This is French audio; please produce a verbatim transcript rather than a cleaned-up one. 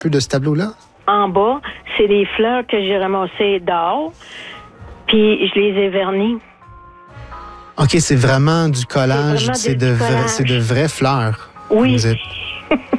peu de ce tableau-là? En bas, c'est des fleurs que j'ai ramassées dehors, puis je les ai vernies. OK, c'est vraiment du collage, C'est vraiment c'est du de, vra- collage. c'est de vraies fleurs. Oui. Vous êtes-